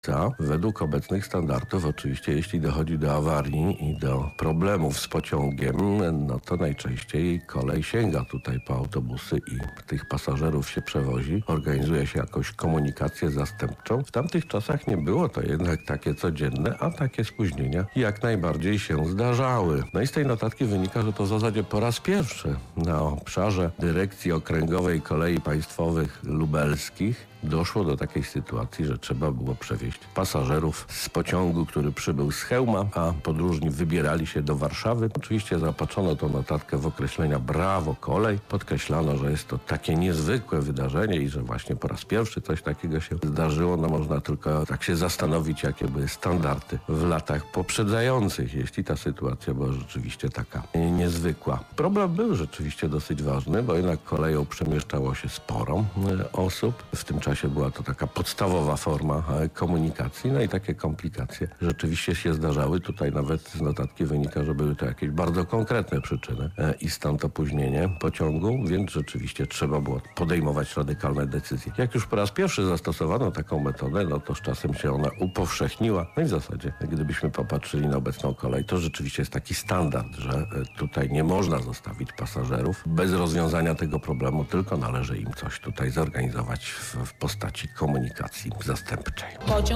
Według obecnych standardów, oczywiście, jeśli dochodzi do awarii i do problemów z pociągiem, no to najczęściej kolej sięga tutaj po autobusy i tych pasażerów się przewozi. Organizuje się jakąś komunikację zastępczą. W tamtych czasach nie było to jednak takie codzienne, a takie spóźnienia jak najbardziej się zdarzały. No i z tej notatki wynika, że to w zasadzie po raz pierwszy na obszarze Dyrekcji Okręgowej Kolei Państwowych Lubelskich doszło do takiej sytuacji, że trzeba było przewieźć pasażerów z pociągu, który przybył z Chełma, a podróżni wybierali się do Warszawy. Oczywiście zaopatrzono tą notatkę w określenia brawo kolej. Podkreślano, że jest to takie niezwykłe wydarzenie i że właśnie po raz pierwszy coś takiego się zdarzyło. No można tylko tak się zastanowić, jakie były standardy w latach poprzedzających, jeśli ta sytuacja była rzeczywiście taka niezwykła. Problem był rzeczywiście dosyć ważny, bo jednak koleją przemieszczało się sporo osób. W tym czasie była to taka podstawowa forma komunikacji, no i takie komplikacje rzeczywiście się zdarzały. Tutaj nawet z notatki wynika, że były to jakieś bardzo konkretne przyczyny i stąd opóźnienie pociągu, więc rzeczywiście trzeba było podejmować radykalne decyzje. Jak już po raz pierwszy zastosowano taką metodę, no to z czasem się ona upowszechniła. No i w zasadzie, gdybyśmy popatrzyli na obecną kolej, to rzeczywiście jest taki standard, że tutaj nie można zostawić pasażerów bez rozwiązania tego problemu, tylko należy im coś tutaj zorganizować w postaci komunikacji zastępczej.